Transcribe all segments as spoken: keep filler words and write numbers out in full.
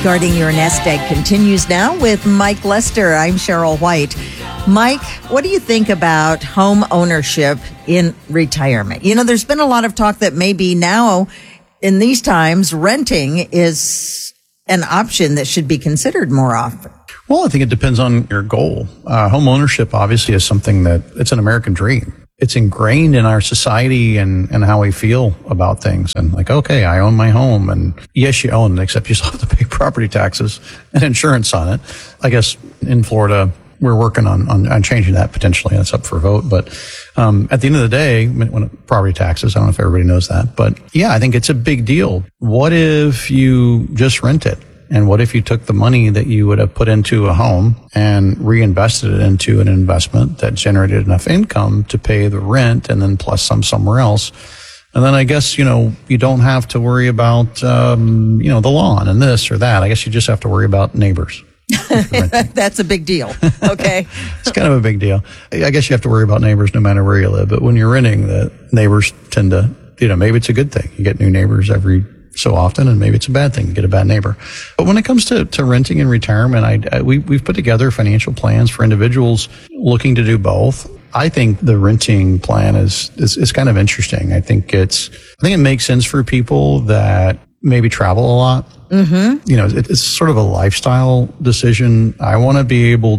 Guarding Your Nest Egg continues now with Mike Lester. I'm Cheryl White. Mike, what do you think about home ownership in retirement? You know, there's been a lot of talk that maybe now in these times, renting is an option that should be considered more often. Well, I think it depends on your goal. Uh, home ownership obviously is something that it's an American dream. It's ingrained in our society and, and how we feel about things. And like, okay, I own my home. And yes, you own it, except you still have to pay property taxes and insurance on it. I guess in Florida, we're working on, on, on changing that potentially. That's up for vote. But um, at the end of the day, when property taxes, I don't know if everybody knows that. But yeah, I think it's a big deal. What if you just rent it? And what if you took the money that you would have put into a home and reinvested it into an investment that generated enough income to pay the rent and then plus some somewhere else? And then I guess, you know, you don't have to worry about, um, you know, the lawn and this or that. I guess you just have to worry about neighbors. That's a big deal. Okay. It's kind of a big deal. I guess you have to worry about neighbors no matter where you live. But when you're renting, the neighbors tend to, you know, maybe it's a good thing. You get new neighbors every so often, and maybe it's a bad thing to get a bad neighbor. But when it comes to, to renting and retirement, I, I, we, we've put together financial plans for individuals looking to do both. I think the renting plan is, is, is kind of interesting. I think it's, I think it makes sense for people that maybe travel a lot. Mm-hmm. You know, it, it's sort of a lifestyle decision. I want to be able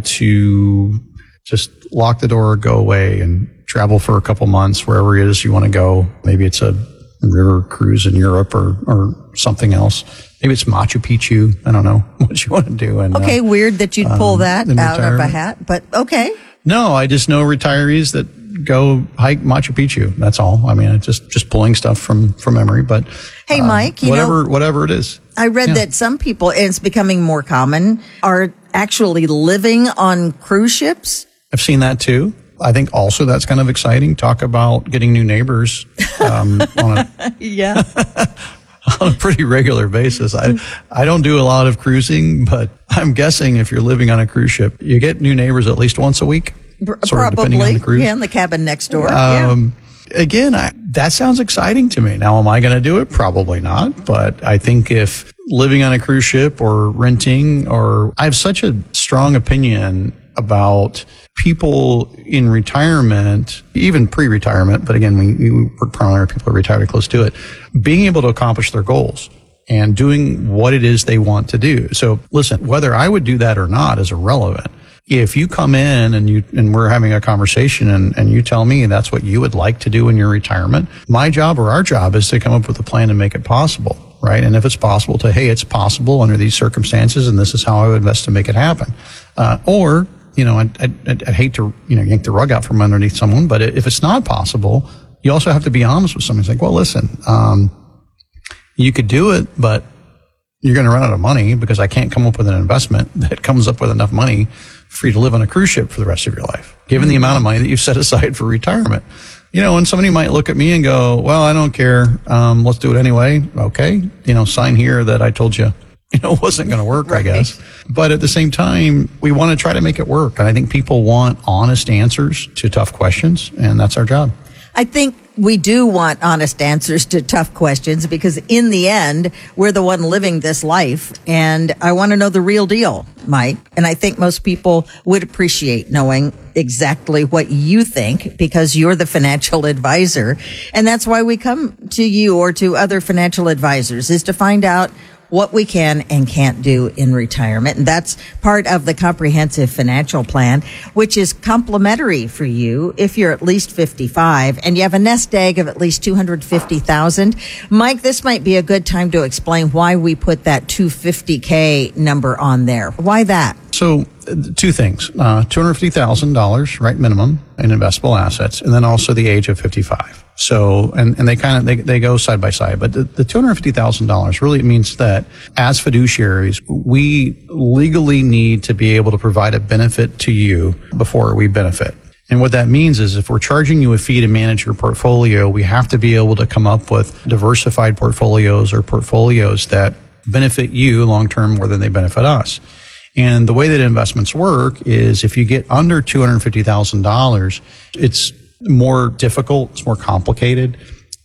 to just lock the door, go away, and travel for a couple months wherever it is you want to go. Maybe it's a river cruise in Europe or, or something else. Maybe it's Machu Picchu. I don't know what you want to do. And, okay, uh, weird that you'd pull um, that out of a hat, but okay. No, I just know retirees that go hike Machu Picchu. That's all. I mean, it's just, just pulling stuff from, from memory, but hey, um, Mike, you whatever, know, whatever it is. I read yeah. that some people, and it's becoming more common, are actually living on cruise ships. I've seen that too. I think also that's kind of exciting. Talk about getting new neighbors um, on a yeah on a pretty regular basis. I I don't do a lot of cruising, but I'm guessing if you're living on a cruise ship, you get new neighbors at least once a week. Sort Probably, of depending on the cruise. Yeah, in the cabin next door. Um, yeah. Again, I, that sounds exciting to me. Now, am I going to do it? Probably not. But I think if living on a cruise ship or renting, or I have such a strong opinion about people in retirement, even pre-retirement, but again, we, we work primarily with people who are retired or close to it, being able to accomplish their goals and doing what it is they want to do. So listen, whether I would do that or not is irrelevant. If you come in and you, and we're having a conversation and, and you tell me that's what you would like to do in your retirement, my job or our job is to come up with a plan to make it possible, right? And if it's possible to, hey, it's possible under these circumstances and this is how I would invest to make it happen. Uh, or, you know, I, I, I hate to, you know, yank the rug out from underneath someone, but if it's not possible, you also have to be honest with someone. It's like, well, listen, um, you could do it, but you're going to run out of money because I can't come up with an investment that comes up with enough money for you to live on a cruise ship for the rest of your life, given the amount of money that you've set aside for retirement. You know, and somebody might look at me and go, well, I don't care. Um, let's do it anyway. Okay. You know, sign here that I told you, you know, it wasn't going to work, right. I guess. But at the same time, we want to try to make it work. And I think people want honest answers to tough questions, and that's our job. I think we do want honest answers to tough questions because in the end, we're the one living this life. And I want to know the real deal, Mike. And I think most people would appreciate knowing exactly what you think because you're the financial advisor. And that's why we come to you or to other financial advisors, is to find out what we can and can't do in retirement. And that's part of the comprehensive financial plan, which is complimentary for you if you're at least fifty-five and you have a nest egg of at least two hundred fifty thousand. Mike, this might be a good time to explain why we put that two hundred fifty K number on there. Why that? So two things, uh, two hundred fifty thousand dollars, right, minimum in investable assets, and then also the age of fifty-five. So, and, and they kind of, they, they go side by side, but the, the two hundred fifty thousand dollars really means that as fiduciaries, we legally need to be able to provide a benefit to you before we benefit. And what that means is if we're charging you a fee to manage your portfolio, we have to be able to come up with diversified portfolios or portfolios that benefit you long-term more than they benefit us. And the way that investments work is if you get under two hundred fifty thousand dollars, it's more difficult, it's more complicated.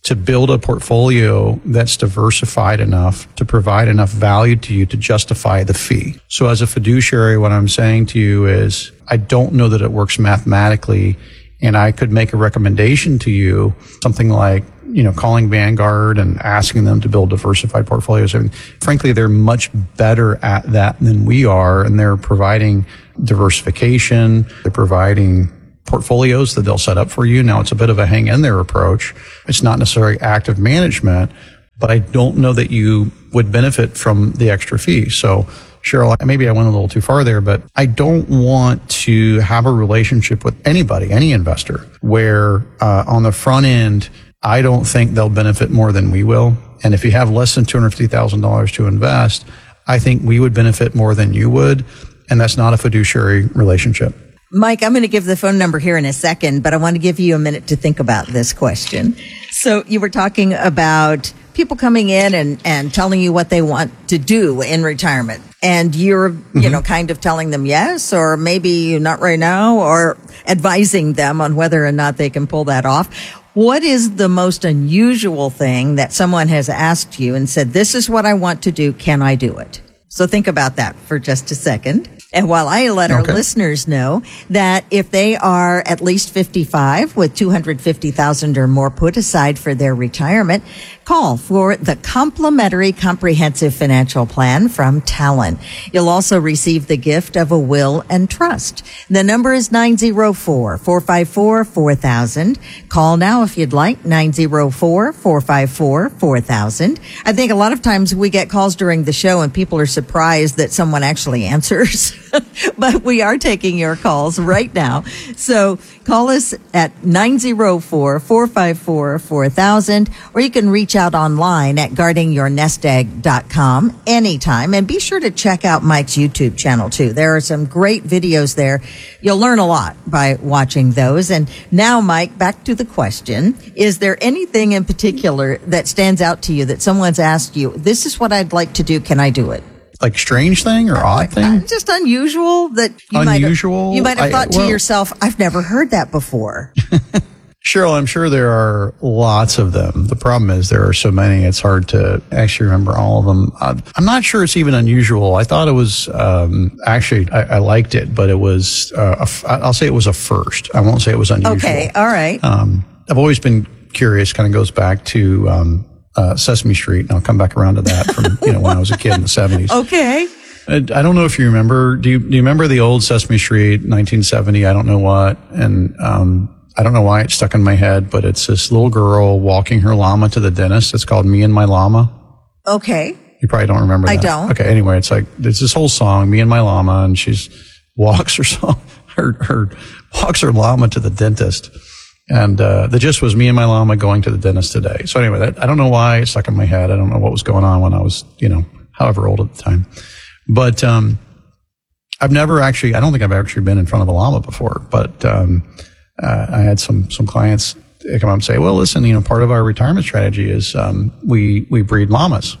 to build a portfolio that's diversified enough to provide enough value to you to justify the fee. So as a fiduciary, what I'm saying to you is I don't know that it works mathematically, and I could make a recommendation to you, something like, you know, calling Vanguard and asking them to build diversified portfolios. I mean, frankly, they're much better at that than we are, and they're providing diversification. They're providing portfolios that they'll set up for you. Now, it's a bit of a hang in there approach. It's not necessarily active management, but I don't know that you would benefit from the extra fee. So, Cheryl, maybe I went a little too far there, but I don't want to have a relationship with anybody, any investor, where uh, on the front end, I don't think they'll benefit more than we will. And if you have less than two hundred fifty thousand dollars to invest, I think we would benefit more than you would. And that's not a fiduciary relationship. Mike, I'm going to give the phone number here in a second, but I want to give you a minute to think about this question. So you were talking about people coming in and, and telling you what they want to do in retirement. And you're, mm-hmm. you know, kind of telling them yes, or maybe not right now, or advising them on whether or not they can pull that off. What is the most unusual thing that someone has asked you and said, this is what I want to do, can I do it? So think about that for just a second. And while I let our okay. listeners know that if they are at least fifty-five with two hundred fifty thousand dollars or more put aside for their retirement, call for the complimentary comprehensive financial plan from Talon. You'll also receive the gift of a will and trust. The number is nine oh four, four five four, four thousand. Call now if you'd like, nine oh four, four five four, four thousand. I think a lot of times we get calls during the show and people are surprised that someone actually answers. But we are taking your calls right now. So call us at nine oh four, four five four, four thousand, or you can reach out online at guarding your nest egg dot com anytime. And be sure to check out Mike's YouTube channel too. There are some great videos there. You'll learn a lot by watching those. And now, Mike, back to the question. Is there anything in particular that stands out to you that someone's asked you, this is what I'd like to do, can I do it? Like strange thing or odd thing? Just unusual that you unusual. Might have, you might have thought I, well, to yourself, I've never heard that before. Cheryl, I'm sure there are lots of them. The problem is there are so many, it's hard to actually remember all of them. Uh, I'm not sure it's even unusual. I thought it was, um, actually, I, I liked it, but it was, uh, a f- I'll say it was a first. I won't say it was unusual. Okay, all right. Um, I've always been curious, kind of goes back to, um, Uh, Sesame Street, and I'll come back around to that from, you know, when I was a kid in the seventies. Okay. I, I don't know if you remember, do you, do you remember the old Sesame Street, nineteen seventy, I don't know what, and, um, I don't know why it's stuck in my head, but it's this little girl walking her llama to the dentist. It's called Me and My Llama. Okay. You probably don't remember that. I don't. Okay, anyway, it's like, there's this whole song, Me and My Llama, and she's walks her song, her, her, walks her llama to the dentist. And uh, the gist was Me and My Llama going to the dentist today. So anyway, that, I don't know why it stuck in my head. I don't know what was going on when I was, you know, however old at the time. But um, I've never actually, I don't think I've actually been in front of a llama before. But um, uh, I had some some clients come up and say, well, listen, you know, part of our retirement strategy is um, we we breed llamas.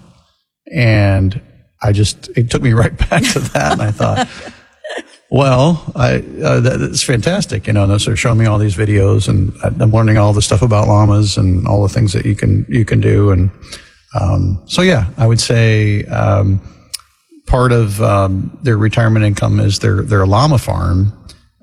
And I just, it took me right back to that. And I thought, well, I, uh, that, that's fantastic. You know, and so they're showing me all these videos, and I'm learning all the stuff about llamas and all the things that you can, you can do. And, um, so yeah, I would say, um, part of, um, their retirement income is their, their llama farm.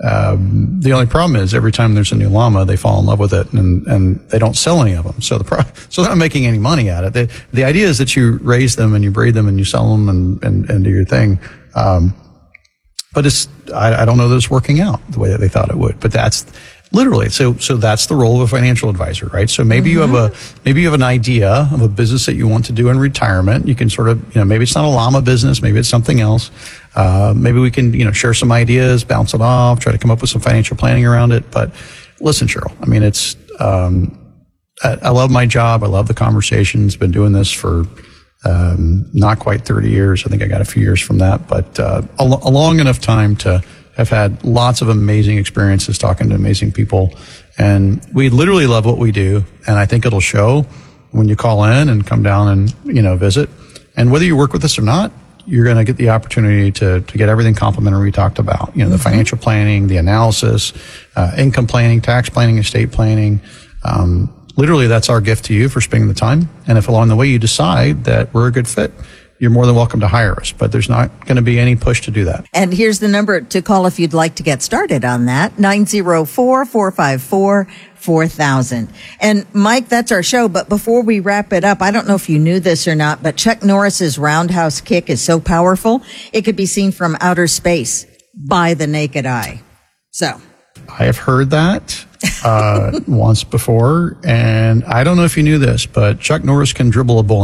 Um, the only problem is every time there's a new llama, they fall in love with it, and, and they don't sell any of them. So the pro- so they're not making any money at it. The, the idea is that you raise them and you breed them and you sell them and, and, and do your thing. Um, But it's, I, I don't know that it's working out the way that they thought it would. But that's literally, so, so that's the role of a financial advisor, right? So maybe mm-hmm. you have a, maybe you have an idea of a business that you want to do in retirement. You can sort of, you know, maybe it's not a llama business, maybe it's something else. Uh, maybe we can, you know, share some ideas, bounce it off, try to come up with some financial planning around it. But listen, Cheryl, I mean, it's, um, I, I love my job. I love the conversations. Been doing this for, Um, not quite thirty years. I think I got a few years from that, but, uh, a, a long enough time to have had lots of amazing experiences talking to amazing people. And we literally love what we do. And I think it'll show when you call in and come down and, you know, visit. And whether you work with us or not, you're going to get the opportunity to, to get everything complimentary we talked about. You know, the mm-hmm. financial planning, the analysis, uh, income planning, tax planning, estate planning, um, literally, that's our gift to you for spending the time. And if along the way you decide that we're a good fit, you're more than welcome to hire us, but there's not going to be any push to do that. And here's the number to call if you'd like to get started on that, nine oh four, four five four, four thousand. And Mike, that's our show. But before we wrap it up, I don't know if you knew this or not, but Chuck Norris's roundhouse kick is so powerful, it could be seen from outer space by the naked eye. So I have heard that uh, once before, and I don't know if you knew this, but Chuck Norris can dribble a bowling